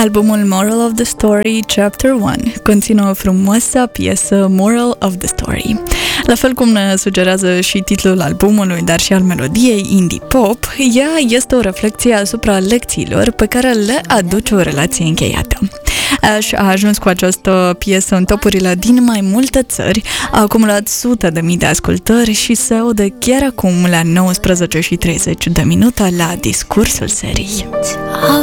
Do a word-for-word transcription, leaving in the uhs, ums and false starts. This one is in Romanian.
Albumul Moral of the Story Chapter unu conține o frumoasă piesă Moral of the Story. La fel cum ne sugerează și titlul albumului, dar și al melodiei indie pop, ea este o reflecție asupra lecțiilor pe care le aduce o relație încheiată. Ash a ajuns cu această piesă în topurile din mai multe țări, a acumulat sute de mii de ascultări și se aude chiar acum la nouăsprezece și treizeci de minute la discursul serii.